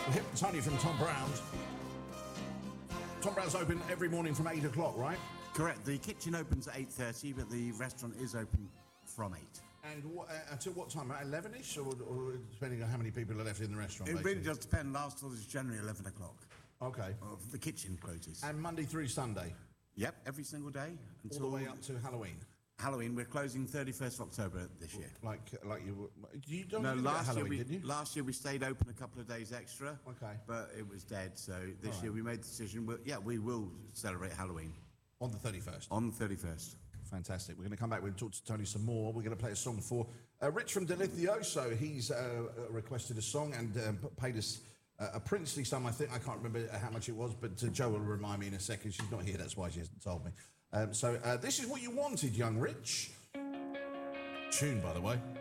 Tony from Tom Brown's. Tom Brown's open every morning from 8 o'clock, right? Correct. The kitchen opens at 8:30, but the restaurant is open from 8. And until what time? 11ish, or depending on how many people are left in the restaurant? It really does depend. Last call is generally 11 o'clock. Okay. The kitchen closes. And Monday through Sunday? Yep, every single day. Until all the way up to Halloween? Halloween, we're closing 31st of October this year. Like you don't no, last Halloween, didn't you? Last year we stayed open a couple of days extra. Okay. But it was dead, so this year we made the decision, we will celebrate Halloween. On the 31st? On the 31st. Fantastic. We're going to come back. We're going to talk to Tony some more. We're going to play a song for Rich from Delithioso. He's requested a song and paid us a princely sum, I think. I can't remember how much it was, but Jo will remind me in a second. She's not here, that's why she hasn't told me. So this is what you wanted, young Rich. Tune, by the way.